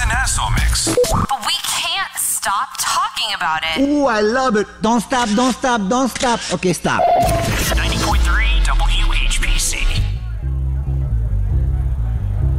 Nassau mix. But we can't stop talking about it. Ooh, I love it. Don't stop, don't stop, don't stop. Okay, stop.